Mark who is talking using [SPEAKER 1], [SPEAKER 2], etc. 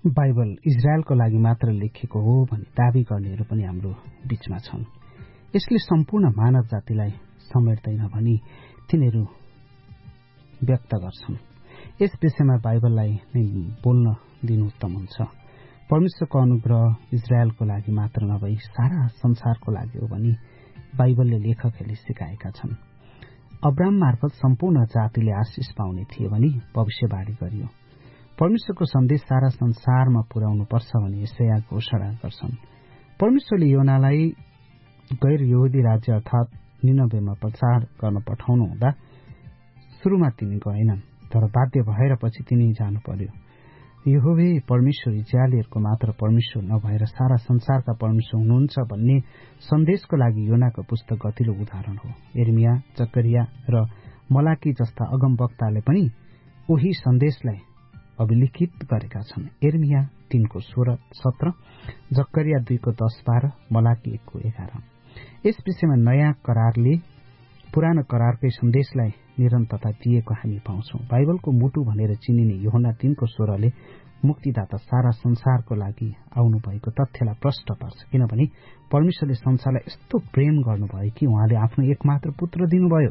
[SPEAKER 1] Bible इजरायलको लागि मात्र लेखिएको हो भनी दावी गर्नेहरू पनि हाम्रो बीचमा छन्। यसले सम्पूर्ण मानव जातिलाई समेट्दैन भनी तिनीहरू व्यक्त गर्छन्। यस विषयमा बाइबललाई नै बोल्न दिनु उत्तम हुन्छ। परमेश्वरको अनुग्रह इजरायलको लागि मात्र नभई सारा संसारको लागि हो भनी बाइबलले लेखकहरूले सिकाएका छन्। अब्राहम मार्फत सम्पूर्ण जातिले आशिष पाउने थिए भनी भविष्यवाणी गरियो। परमेश्वरको सन्देश सारा संसारमा पुर्याउनु पर्छ भनी यशाया घोषणा गर्छन्। परमेश्वरले योनालाई गैर यहुदी राज्य अर्थात निनवेमा प्रचार गर्न पठाउनु हुँदा सुरुमा तिनी गएनन्, तर बाध्य भएर पछि तिनी जानु पर्यो। यहोवा परमेश्वर इजरायलीहरूको मात्र परमेश्वर नभएर सारा संसारका परमेश्वर हुनुहुन्छ भन्ने सन्देशको लागि योनाको पुस्तक गतिलो उदाहरण हो। यिर्मया, जकरिया र मलाकी जस्ता अगमवक्ताले पनि उही सन्देशलाई अभिलिखित गरेका छन्। यिर्मया 3:16-17, जकरिया 2:10-12, मलाकी 1:11। यस विषयमा नयाँ करारले पुरानो करारकै सन्देशलाई निरन्तरता दिएको हामी पाउँछौं। बाइबलको मुटु भनेर चिनिने यूहन्ना 3:16ले मुक्तिदाता सारा संसारको लागि आउनु भएको तथ्यलाई प्रष्ट पार्छ। किनभने परमेश्वरले संसारलाई यस्तो प्रेम गर्नुभयो कि उहाँले आफ्नो एकमात्र पुत्र दिनुभयो